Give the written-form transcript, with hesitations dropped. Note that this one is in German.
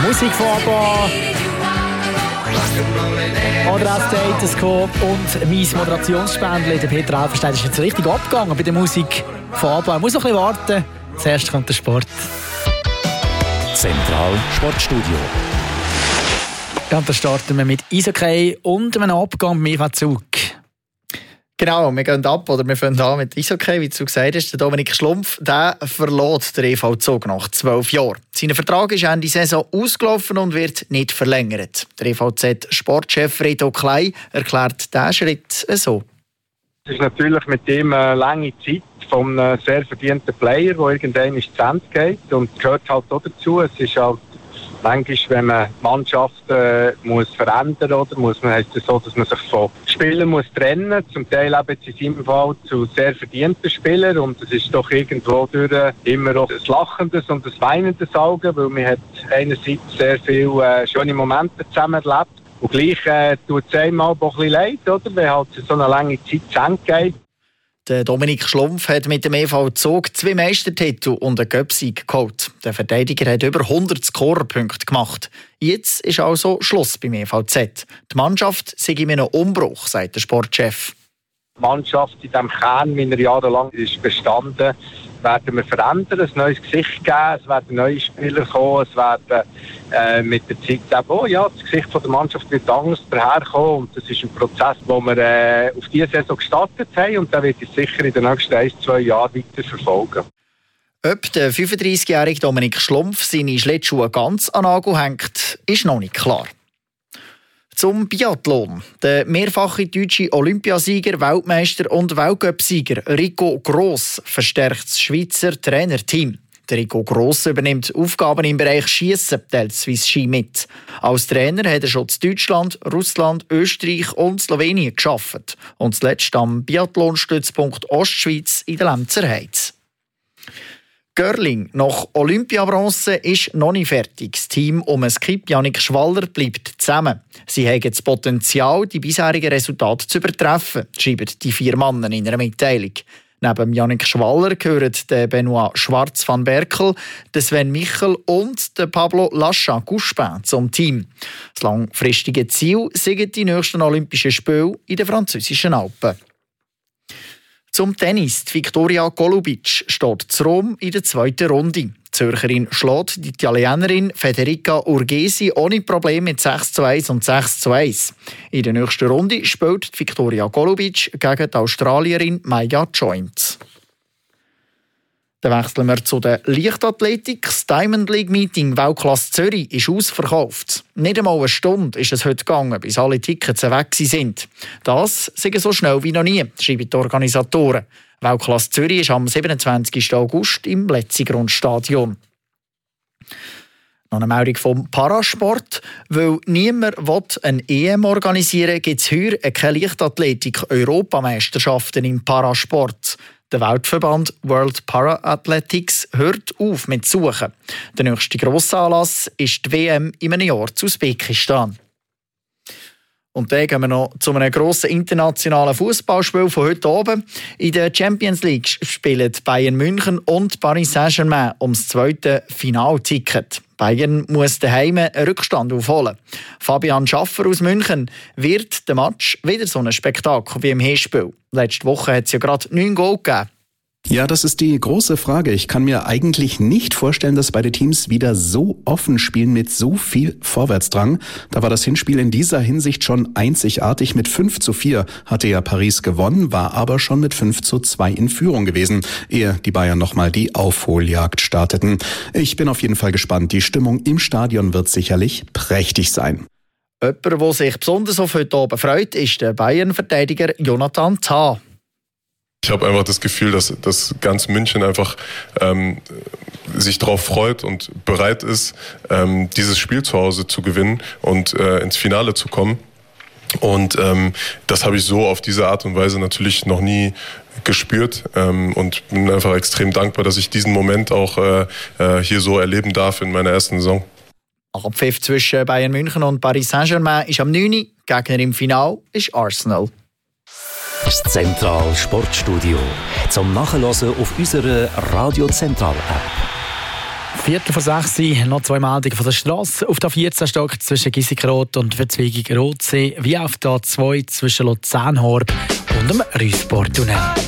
Musik von ABBA. Oder auch Stethoscope und mein Moderationsspendel, der Peter Elfenstein, ist jetzt richtig abgegangen bei der Musik von ABBA. Ich muss noch ein bisschen warten. Zuerst kommt der Sport. Zentral Sportstudio. Ja, und dann starten wir mit Eishockey und einem Abgang mit EV Zug. Genau, wir gehen ab, oder wir fangen an mit Eishockey, wie du gesagt hast. Der Dominik Schlumpf, der verlässt den EV Zug nach 12 Jahren. Sein Vertrag ist Ende Saison ausgelaufen und wird nicht verlängert. Der EVZ-Sportchef Reto Klein erklärt diesen Schritt so. Es ist natürlich mit ihm eine lange Zeit von einem sehr verdienten Player, der irgendwann ins Ende geht. Und gehört halt auch dazu. Es ist halt manchmal, wenn man Mannschaften muss verändern muss, heisst es so, dass man sich von Spielern muss trennen muss. Zum Teil eben in seinem Fall zu sehr verdienten Spielern. Und es ist doch irgendwo durch immer auch ein lachendes und ein weinendes Auge, weil man hat einerseits sehr viele schöne Momente zusammen erlebt. Und gleich tut es einem auch ein bisschen leid, oder? Wenn halt so eine lange Zeit zu Ende geht. Der Dominik Schlumpf hat mit dem EV Zug 2 Meistertitel und einen Cup-Sieg geholt. Der Verteidiger hat über 100 Scorerpunkte gemacht. Jetzt ist also Schluss beim EVZ. Die Mannschaft sei in einem Umbruch, sagt der Sportchef. Die Mannschaft in diesem Kern, wie er jahrelang ist bestanden, werden wir verändern, ein neues Gesicht geben, es werden neue Spieler kommen, es werden mit der Zeit eben auch, ja, das Gesicht von der Mannschaft wird anders daherkommen und das ist ein Prozess, den wir auf diese Saison gestartet haben und der wird uns sicher in den nächsten 1-2 Jahren weiter verfolgen. Ob der 35-jährige Dominik Schlumpf seine Schlittschuhe ganz an den Nagel hängt, ist noch nicht klar. Zum Biathlon. Der mehrfache deutsche Olympiasieger, Weltmeister und Weltcup-Sieger Rico Gross verstärkt das Schweizer Trainerteam. Der Rico Gross übernimmt Aufgaben im Bereich Schiessen, teilt Swiss Ski mit. Als Trainer hat er schon in Deutschland, Russland, Österreich und Slowenien gearbeitet. Und zuletzt am Biathlon-Stützpunkt Ostschweiz in der Lemzer Heiz. Görling nach Olympiabronze ist noch nicht fertig. Das Team um Skip Jannik Schwaller bleibt zusammen. Sie haben das Potenzial, die bisherigen Resultate zu übertreffen, schreiben die 4 Männer in einer Mitteilung. Neben Jannik Schwaller gehören der Benoit Schwarz van Berkel, der Sven Michel und der Pablo Lachat-Couspin zum Team. Das langfristige Ziel sind die nächsten Olympischen Spiele in den französischen Alpen. Zum Tennis. Die Viktoria Golubic steht zu Rom in der 2. Runde. Die Zürcherin schlägt die Italienerin Federica Urgesi ohne Probleme mit 6:1 und 6:1. In der nächsten Runde spielt die Viktoria Golubic gegen die Australierin Maya Joint. Dann wechseln wir zu der Leichtathletik. Das Diamond League Meeting Weltklasse Zürich ist ausverkauft. Nicht einmal eine Stunde ist es heute gegangen, bis alle Tickets weg sind. Das sei so schnell wie noch nie, schreiben die Organisatoren. Weltklasse Zürich ist am 27. August im Letzigrundstadion. Noch eine Meldung vom Parasport. Weil niemand eine EM organisieren will, gibt es heuer keine Leichtathletik-Europameisterschaften im Parasport. Der Weltverband World Para Athletics hört auf mit Suchen. Der nächste grosse Anlass ist die WM in einem Jahr zu Usbekistan. Und dann gehen wir noch zu einem grossen internationalen Fußballspiel von heute Abend. In der Champions League spielen Bayern München und Paris Saint-Germain ums 2. Finalticket. Bayern muss daheim einen Rückstand aufholen. Fabian Schaffer aus München, wird der Match wieder so ein Spektakel wie im Hinspiel? Letzte Woche hat es ja gerade 9 Goal gegeben. Ja, das ist die große Frage. Ich kann mir eigentlich nicht vorstellen, dass beide Teams wieder so offen spielen mit so viel Vorwärtsdrang. Da war das Hinspiel in dieser Hinsicht schon einzigartig. Mit 5:4 hatte ja Paris gewonnen, war aber schon mit 5:2 in Führung gewesen, ehe die Bayern nochmal die Aufholjagd starteten. Ich bin auf jeden Fall gespannt. Die Stimmung im Stadion wird sicherlich prächtig sein. Jemand, der sich besonders auf heute Abend freut, ist der Bayern-Verteidiger Jonathan Tah. Ich habe einfach das Gefühl, dass ganz München einfach sich darauf freut und bereit ist, dieses Spiel zu Hause zu gewinnen und ins Finale zu kommen. Und das habe ich so auf diese Art und Weise natürlich noch nie gespürt und bin einfach extrem dankbar, dass ich diesen Moment auch hier so erleben darf in meiner ersten Saison. Abpfiff zwischen Bayern München und Paris Saint-Germain ist am 9. Gegner im Finale ist Arsenal. Das Zentral Sportstudio. Zum Nachhören auf unserer Radio Zentral App. 5:45, noch 2 Meldungen von der Strasse. Auf der 14 Stock zwischen Giesigrod und Verzweigung Rotsee, wie auf der 2 zwischen Luzernhorb und dem Rüssportunnel.